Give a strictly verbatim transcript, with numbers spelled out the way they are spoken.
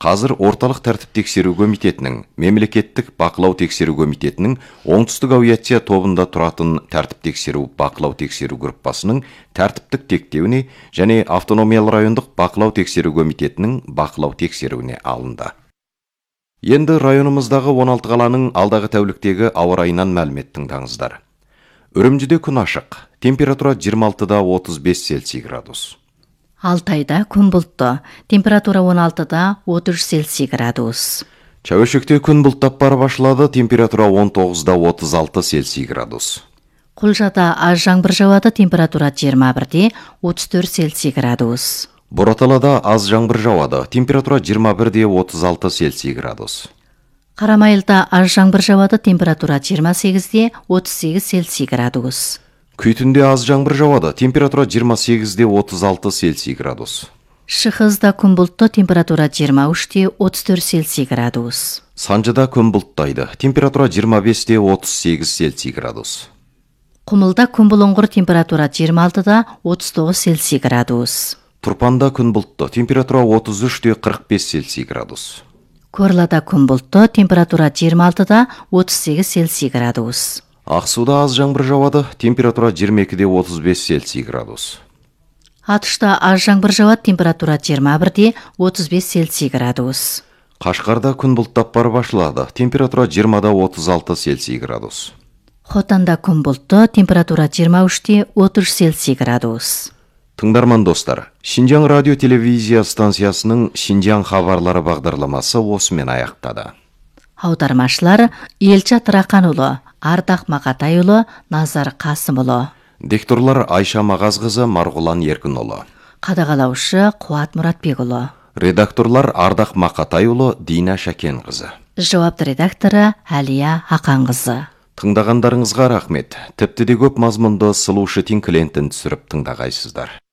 Қазір орталық тәртіп тексеру комитетінің, мемлекеттік бақылау тексеру комитетінің оңтүстік авиация тобында тұратын тәртіп тексеру бақылау тексеру группасының тәртіптік тектеуіне және автономиялы райондық бақылау тексеру комитетінің бақылау тексеруіне алынды. Енді районымыздағы он алты қаланың алдағы тәуліктегі ауа райынан мәлімет тыңдаңыздар. Үрімжіде күн ашық, температура жиырма алтыда отыз бес Цельсий градус. Алтайда күн бұлтты, температура он алтыда отыз үш Цельсий градус. Чәуешекте күн бұлттап бара башлады, температура он тоғызда отыз алты Цельсий градус. Құлжада аз жаңбыр жауады, температура жиырма бірде отыз төрт Цельсий градус. Бораталада аз жаңбыр жауады, температура жиырма бірде отыз алты Цельсий градус. Қарамайылда аз жаңбыр жауады, температура жиырма сегізде отыз сегіз Цельсий градус. Күйтінде аз жаңбыр жауады, температура жиырма сегізде отыз алты Цельсий градус. Шығызда күн бұлтты, температура жиырма үште отыз төрт Цельсий градус. Санжыда күн бұлттайды, температура жиырма бесте отыз сегіз Цельсий градус. Құмылда күн бұлыңғыр, температура жиырма алтыда отыз тоғыз Цельсий градус. Турпанда күн бұлтты, температура отыз үште қырық бес Цельсий градус. Көрлада күн бұлтты, температура жиырма алтыда отыз сегіз Цельсий градус. Ақсуда аз жаңбыр жауады, температура жиырма екіде отыз бес Цельсий градус. Атышта аз жаңбыр жауады, температура жиырма бірде отыз бес Цельсий градус. Қашқарда күн бұлттап бара башлады, температура жиырмада отыз алты Цельсий градус. Хотанда күн бұлтты, температура жиырма үште отыз үш Цельсий градус. Тыңдарман достар, Шинжаң радио телевизия станциясының Шинжаң хабарлары бағдарламасы осымен аяқтады. Аудармашылар Елча Тырақанұлы, Ардақ Мақатайұлы, Назар Қасымұлы. Дикторлар Айша Мағазқызы, Марғұлан Еркінұлы. Қадағалаушы Қуат Мұратбекұлы. Редакторлар Ардақ Мақатайұлы, Дина Шәкенқызы. Жауапты редакторы Әлия Хақанқызы. Тыңдағандарыңызға рахмет. Тіпті де көп мазмұнды сұлушы тин клиентін түсіріп тыңдағайсыздар.